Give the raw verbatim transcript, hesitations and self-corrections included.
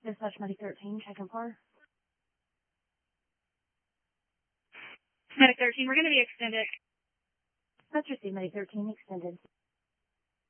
Dispatch Medic thirteen, check and par. Medic thirteen, we're going to be extended. Let's receive Medic thirteen, extended.